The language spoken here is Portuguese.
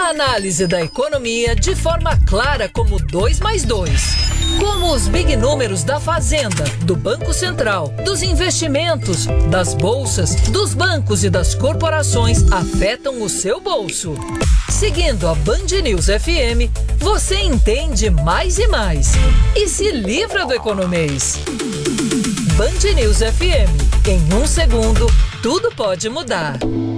Análise da economia de forma clara como 2 mais 2. Como os big números da Fazenda, do Banco Central, dos investimentos, das bolsas, dos bancos e das corporações afetam o seu bolso. Seguindo a Band News FM, você entende mais e mais. E se livra do economês. Band News FM. Em 1 segundo, tudo pode mudar.